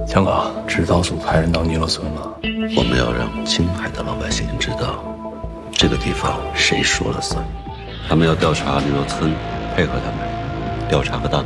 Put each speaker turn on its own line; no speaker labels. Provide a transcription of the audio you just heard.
香港指导组派人到尼罗村了。
我们要让青海的老百姓知道，这个地方谁说了算。他们要调查尼罗村，配合他们调查个当。